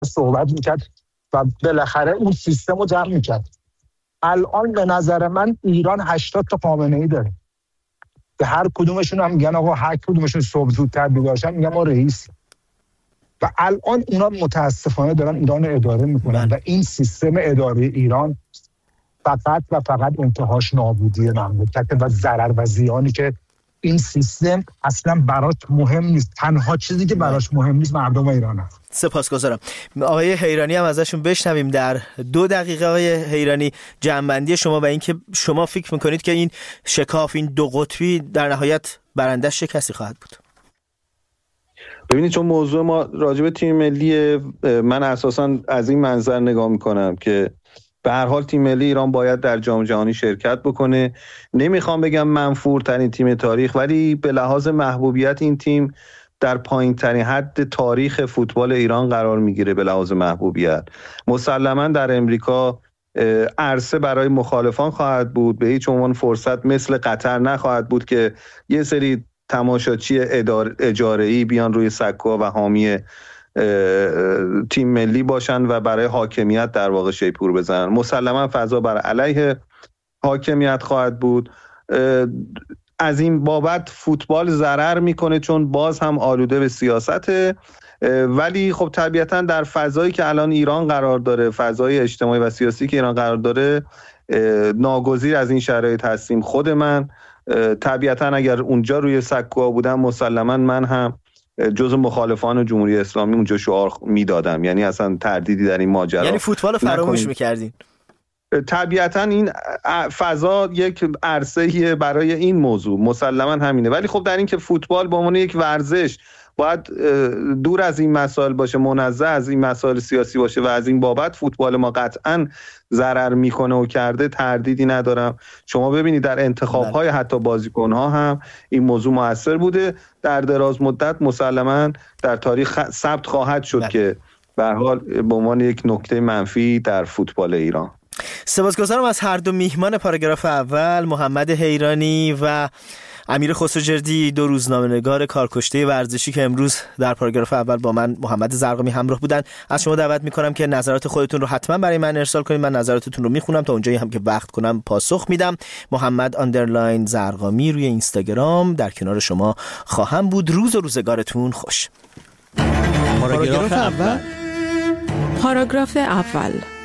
صحبت میکرد و بالاخره اون سیستم رو جمع میکرد. الان به نظر من ایران 80 تا خامنه‌ای داره که هر کدومشون هم میگن آقا هر کدومشون صبح زودتر بیدار شن میگن ما رئیس. و الان اونا متاسفانه دارن ایران رو اداره میکنن و این سیستم اداره ایران فقط و فقط انتهاش نابودی مملکت و ضرر و زیانی که این سیستم اصلا براش مهم نیست. تنها چیزی که براش مهم نیست مردم ایران هست. سپاسگزارم. آقای حیرانی هم ازشون بشنویم در 2 دقیقه. آقای حیرانی، جنبندی شما و اینکه شما فکر میکنید که این شکاف، این 2 قطبی در نهایت برندش چه کسی خواهد بود؟ ببینید چون موضوع ما راجع به تیم ملی، من اساساً از این منظر نگاه میکنم که به هر حال تیم ملی ایران باید در جام جهانی شرکت بکنه. نمیخوام بگم منفورترین تیم تاریخ، ولی به لحاظ محبوبیت این تیم در پایین ترین حد تاریخ فوتبال ایران قرار میگیره. به لحاظ محبوبیت مسلماً در امریکا عرصه برای مخالفان خواهد بود، به هیچ عنوان فرصت مثل قطر نخواهد بود که یه سری تماشاچی اجاره‌ای بیان روی سکوها و حامی تیم ملی باشن و برای حاکمیت در واقع شیپور بزنن. مسلما فضا بر علیه حاکمیت خواهد بود. از این بابت فوتبال ضرر میکنه چون باز هم آلوده به سیاسته، ولی خب طبیعتا در فضایی که الان ایران قرار داره، فضای اجتماعی و سیاسی که ایران قرار داره، ناگزیر از این شرایط هستیم. خود من طبیعتا اگر اونجا روی سکوها بودم مسلما من هم جزء مخالفان جمهوری اسلامی اونجا شعار میدادم، یعنی اصلا تردیدی در این ماجرا، یعنی فوتبال فراموش میکردین. طبیعتا این فضا یک عرصه‌ای برای این موضوع مسلما همینه، ولی خب در این که فوتبال به عنوان یک ورزش باید دور از این مسائل باشه، منزه از این مسائل سیاسی باشه و از این بابت فوتبال ما قطعا ضرر میکنه و کرده، تردیدی ندارم. شما ببینید در انتخاب‌های حتی بازیکن‌ها هم این موضوع مؤثر بوده. در دراز مدت مسلماً در تاریخ ثبت خواهد شد که به هر حال به عنوان یک نکته منفی در فوتبال ایران. سپاسگزارم از هر دو میهمان پاراگراف اول، محمد حیرانی و امیر خسروجردی، 2 روزنامه‌نگار کارکشته ورزشی که امروز در پاراگراف اول با من محمد زرقامی همراه بودن. از شما دعوت میکنم که نظرات خودتون رو حتما برای من ارسال کنید. من نظراتتون رو میخونم، تا اونجایی هم که وقت کنم پاسخ میدم. محمد زرقامی روی اینستاگرام در کنار شما خواهم بود. روز و روزگارتون خوش. پاراگراف اول.